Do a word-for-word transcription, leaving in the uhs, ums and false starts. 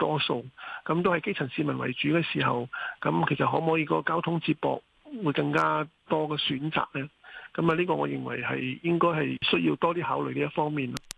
多數，咁都係基層市民為主嘅時候，咁其實可唔可以個交通接駁會更加多嘅選擇呢？咁啊，呢個我認為係應該係需要多啲考慮呢一方面。